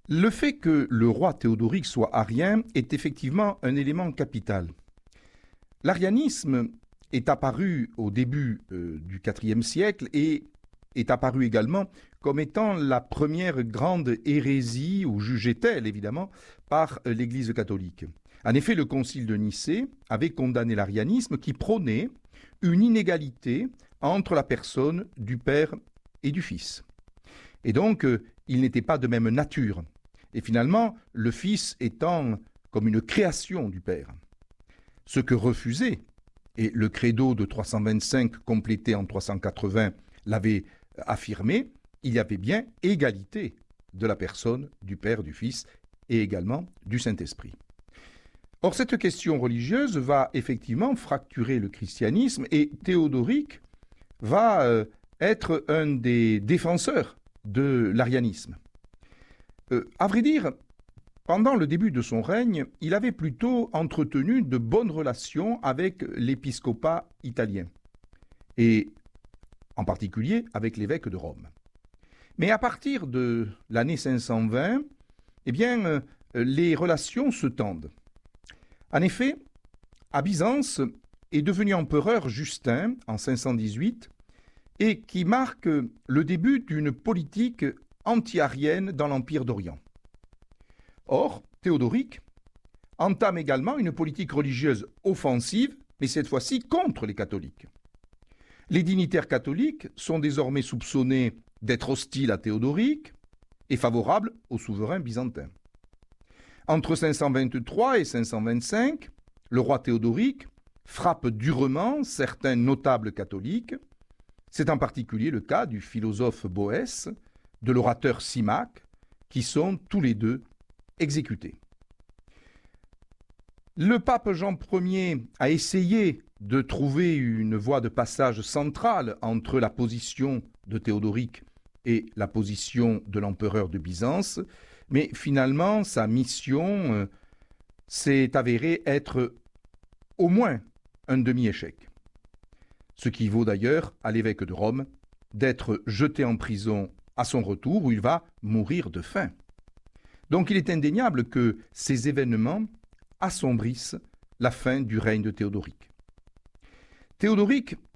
Le fait que le roi Théodoric soit arien est effectivement un élément capital. L'arianisme est apparu au début du IVe siècle et est apparu également comme étant la première grande hérésie, ou jugeait-elle évidemment, par l'Église catholique. En effet, le concile de Nicée avait condamné l'arianisme qui prônait une inégalité entre la personne du Père et du Fils. Et donc, ils n'étaient pas de même nature. Et finalement, le Fils étant comme une création du Père. Ce que refusait, et le credo de 325 complété en 380 l'avait affirmé, il y avait bien égalité de la personne du Père, du Fils et également du Saint-Esprit. Or, cette question religieuse va effectivement fracturer le christianisme et Théodoric va être un des défenseurs de l'arianisme. À vrai dire, pendant le début de son règne, il avait plutôt entretenu de bonnes relations avec l'épiscopat italien, et en particulier avec l'évêque de Rome. Mais à partir de l'année 520, les relations se tendent. En effet, à Byzance est devenu empereur Justin en 518, et qui marque le début d'une politique anti-arienne dans l'Empire d'Orient. Or, Théodoric entame également une politique religieuse offensive, mais cette fois-ci contre les catholiques. Les dignitaires catholiques sont désormais soupçonnés d'être hostiles à Théodoric et favorables au souverain byzantin. Entre 523 et 525, le roi Théodoric frappe durement certains notables catholiques. C'est en particulier le cas du philosophe Boès, de l'orateur Symmach, qui sont tous les deux exécutés. Le pape Jean Ier a essayé de trouver une voie de passage centrale entre la position de Théodoric et la position de l'empereur de Byzance, mais finalement sa mission s'est avérée être au moins un demi-échec. Ce qui vaut d'ailleurs à l'évêque de Rome d'être jeté en prison à son retour où il va mourir de faim. Donc il est indéniable que ces événements assombrissent la fin du règne de Théodoric. Théodoric